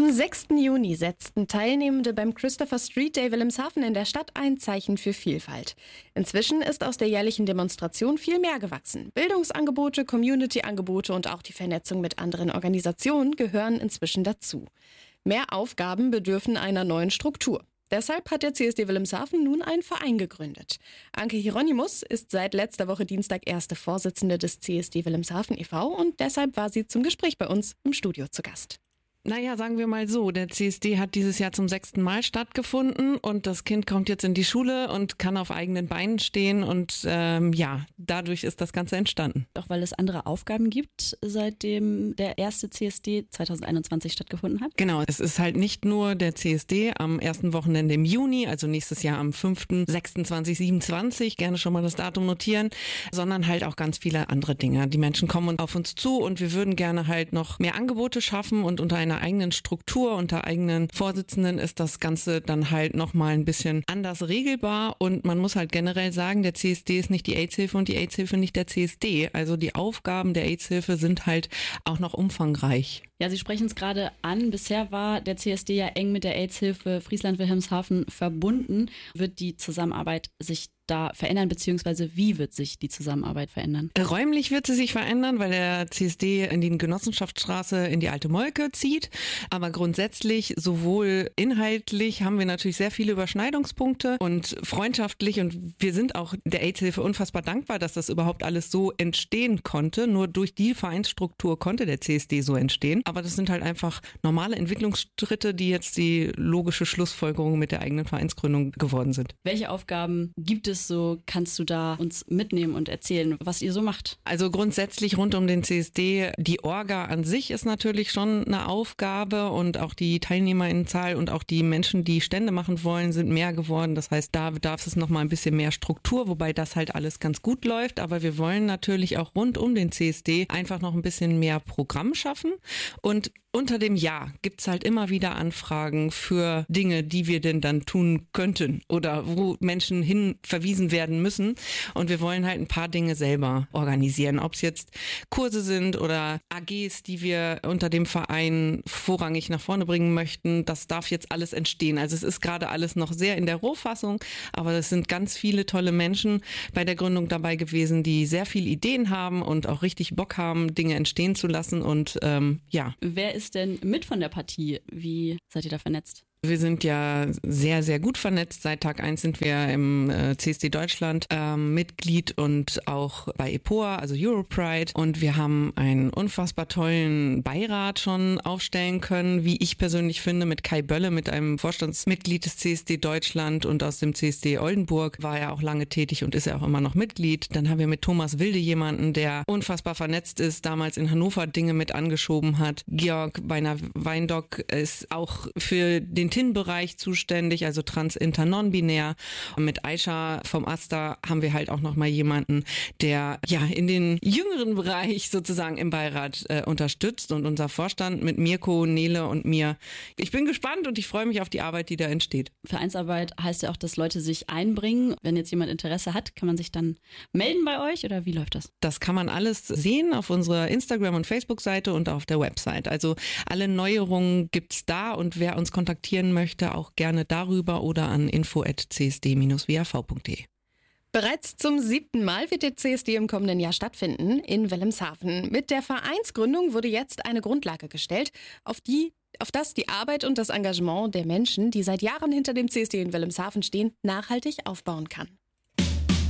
Am 6. Juni setzten Teilnehmende beim Christopher Street Day Wilhelmshaven in der Stadt ein Zeichen für Vielfalt. Inzwischen ist aus der jährlichen Demonstration viel mehr gewachsen. Bildungsangebote, Community-Angebote und auch die Vernetzung mit anderen Organisationen gehören inzwischen dazu. Mehr Aufgaben bedürfen einer neuen Struktur. Deshalb hat der CSD Wilhelmshaven nun einen Verein gegründet. Anke Hieronymus ist seit letzter Woche Dienstag erste Vorsitzende des CSD Wilhelmshaven e.V. und deshalb war sie zum Gespräch bei uns im Studio zu Gast. Naja, sagen wir mal so, der CSD hat dieses Jahr zum 6. Mal stattgefunden und das Kind kommt jetzt in die Schule und kann auf eigenen Beinen stehen und dadurch ist das Ganze entstanden. Auch weil es andere Aufgaben gibt, seitdem der erste CSD 2021 stattgefunden hat? Genau, es ist halt nicht nur der CSD am ersten Wochenende im Juni, also nächstes Jahr am 5.6.2027, gerne schon mal das Datum notieren, sondern halt auch ganz viele andere Dinge. Die Menschen kommen auf uns zu und wir würden gerne halt noch mehr Angebote schaffen und unter einer eigenen Struktur, unter eigenen Vorsitzenden ist das Ganze dann halt nochmal ein bisschen anders regelbar und man muss halt generell sagen, der CSD ist nicht die AIDS-Hilfe und die AIDS-Hilfe nicht der CSD. Also die Aufgaben der AIDS-Hilfe sind halt auch noch umfangreich. Ja, Sie sprechen es gerade an. Bisher war der CSD ja eng mit der AIDS-Hilfe Friesland-Wilhelmshaven verbunden. Wird die Zusammenarbeit sich da verändern, beziehungsweise wie wird sich die Zusammenarbeit verändern? Räumlich wird sie sich verändern, weil der CSD in die Genossenschaftsstraße in die Alte Molke zieht. Aber grundsätzlich, sowohl inhaltlich haben wir natürlich sehr viele Überschneidungspunkte und freundschaftlich und wir sind auch der AIDS-Hilfe unfassbar dankbar, dass das überhaupt alles so entstehen konnte. Nur durch die Vereinsstruktur konnte der CSD so entstehen. Aber das sind halt einfach normale Entwicklungsschritte, die jetzt die logische Schlussfolgerung mit der eigenen Vereinsgründung geworden sind. Welche Aufgaben gibt es so? Kannst du da uns mitnehmen und erzählen, was ihr so macht? Also grundsätzlich rund um den CSD, die Orga an sich ist natürlich schon eine Aufgabe und auch die Teilnehmerinnenzahl und auch die Menschen, die Stände machen wollen, sind mehr geworden. Das heißt, da bedarf es noch mal ein bisschen mehr Struktur, wobei das halt alles ganz gut läuft. Aber wir wollen natürlich auch rund um den CSD einfach noch ein bisschen mehr Programm schaffen. Und unter dem Jahr gibt's halt immer wieder Anfragen für Dinge, die wir denn dann tun könnten oder wo Menschen hin verwiesen werden müssen. Und wir wollen halt ein paar Dinge selber organisieren. Ob es jetzt Kurse sind oder AGs, die wir unter dem Verein vorrangig nach vorne bringen möchten, das darf jetzt alles entstehen. Also es ist gerade alles noch sehr in der Rohfassung, aber es sind ganz viele tolle Menschen bei der Gründung dabei gewesen, die sehr viele Ideen haben und auch richtig Bock haben, Dinge entstehen zu lassen und Wer ist denn mit von der Partie? Wie seid ihr da vernetzt? Wir sind ja sehr, sehr gut vernetzt. Seit Tag 1 sind wir im CSD Deutschland Mitglied und auch bei EPOA, also Europride. Und wir haben einen unfassbar tollen Beirat schon aufstellen können, wie ich persönlich finde, mit Kai Bölle, mit einem Vorstandsmitglied des CSD Deutschland und aus dem CSD Oldenburg war er auch lange tätig und ist er auch immer noch Mitglied. Dann haben wir mit Thomas Wilde jemanden, der unfassbar vernetzt ist, damals in Hannover Dinge mit angeschoben hat. Georg Weiner-Weindock ist auch für den TIN-Bereich zuständig, also trans-inter non-binär. Und mit Aisha vom AStA haben wir halt auch nochmal jemanden, der ja in den jüngeren Bereich sozusagen im Beirat unterstützt und unser Vorstand mit Mirko, Nele und mir. Ich bin gespannt und ich freue mich auf die Arbeit, die da entsteht. Vereinsarbeit heißt ja auch, dass Leute sich einbringen. Wenn jetzt jemand Interesse hat, kann man sich dann melden bei euch oder wie läuft das? Das kann man alles sehen auf unserer Instagram- und Facebook-Seite und auf der Website. Also alle Neuerungen gibt's da und wer uns kontaktieren möchte, auch gerne darüber oder an info@csd-wav.de. Bereits zum 7. Mal wird der CSD im kommenden Jahr stattfinden in Wilhelmshaven. Mit der Vereinsgründung wurde jetzt eine Grundlage gestellt, auf das die Arbeit und das Engagement der Menschen, die seit Jahren hinter dem CSD in Wilhelmshaven stehen, nachhaltig aufbauen kann.